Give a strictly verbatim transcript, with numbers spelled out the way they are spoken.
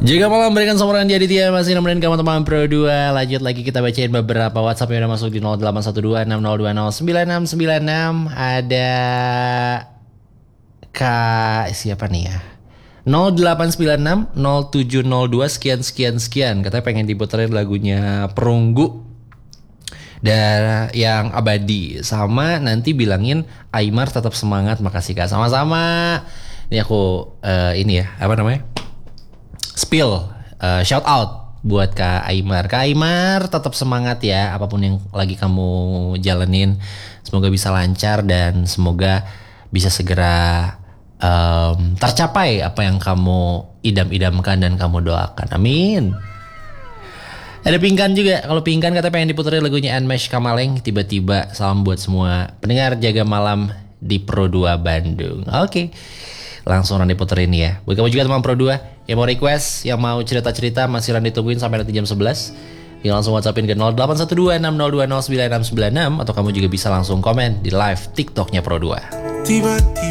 Jika malam berikan sambutan jadi dia masih nemenin kamu teman Pro dua. Lanjut lagi kita bacain beberapa WhatsApp yang udah masuk di nol delapan satu dua enam nol dua nol sembilan enam sembilan enam. Ada Kak siapa nih ya? nol delapan sembilan enam nol tujuh nol dua sekian sekian sekian. Katanya pengen diputerin lagunya Perunggu dan yang abadi. Sama nanti bilangin Aymar tetap semangat. Makasih Kak. Sama-sama. Ini aku uh, ini ya apa namanya? Spill, uh, shout out buat Kak Aymar. Kak Aymar tetap semangat ya apapun yang lagi kamu jalanin. Semoga bisa lancar dan semoga bisa segera um, tercapai apa yang kamu idam-idamkan dan kamu doakan. Amin. Ada Pingkan juga. Kalau Pingkan katanya pengen diputerin lagunya Unmesh Kamaleng. Tiba-tiba salam buat semua pendengar jaga malam di Pro dua Bandung. Oke. Okay. Langsung Randy puterin ya. Buat kamu juga teman Pro dua yang mau request, yang mau cerita-cerita masih Randy tungguin sampai nanti jam sebelas. Yang langsung WhatsAppin ke nol delapan satu dua enam nol dua nol sembilan enam sembilan enam atau kamu juga bisa langsung komen di live TikToknya Pro dua. Tiba-tiba